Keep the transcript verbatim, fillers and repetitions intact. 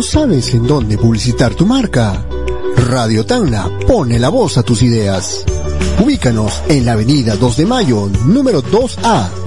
¿No sabes en dónde publicitar tu marca? Radio Tacna pone la voz a tus ideas. Ubícanos en la avenida dos de mayo, número dos A,